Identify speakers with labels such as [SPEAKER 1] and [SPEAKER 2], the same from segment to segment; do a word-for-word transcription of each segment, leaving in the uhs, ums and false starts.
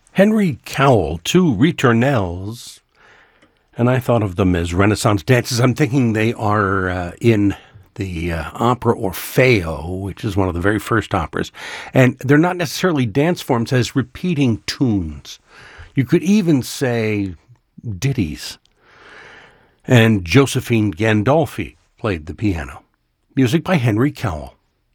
[SPEAKER 1] Henry Cowell, two ritornelles, and I thought of them as Renaissance dances. I'm thinking they are uh, in the uh, opera Orfeo, which is one of the very first operas, and they're not necessarily dance forms as repeating tunes. You could even say ditties. And Josephine Gandolfi played the piano. Music by Henry Cowell.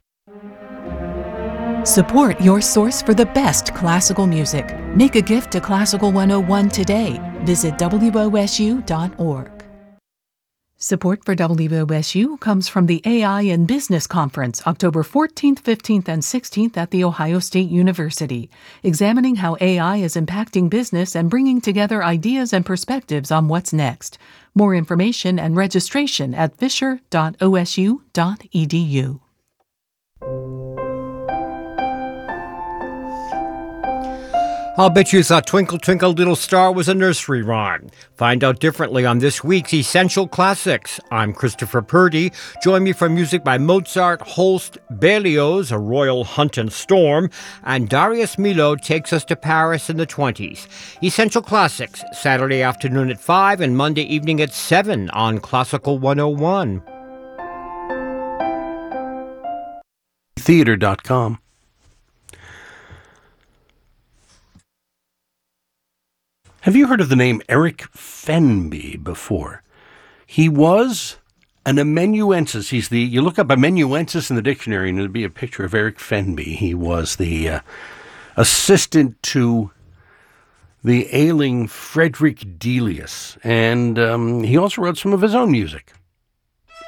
[SPEAKER 2] Support your source for the best classical music. Make a gift to Classical one oh one today. Visit W O S U dot org. Support for W O S U comes from the A I in Business Conference, October fourteenth, fifteenth, and sixteenth at The Ohio State University, examining how A I is impacting business and bringing together ideas and perspectives on what's next. More information and registration at fisher dot O S U dot E D U.
[SPEAKER 3] I'll bet you thought Twinkle Twinkle Little Star was a nursery rhyme. Find out differently on this week's Essential Classics. I'm Christopher Purdy. Join me for music by Mozart, Holst, Berlioz, A Royal Hunt and Storm, and Darius Milhaud takes us to Paris in the twenties. Essential Classics, Saturday afternoon at five and Monday evening at seven on Classical one oh one.
[SPEAKER 1] Theater dot com. Have you heard of the name Eric Fenby before? He was an amanuensis. He's the, you look up amanuensis in the dictionary and it'll be a picture of Eric Fenby. He was the uh, assistant to the ailing Frederick Delius. And um, he also wrote some of his own music.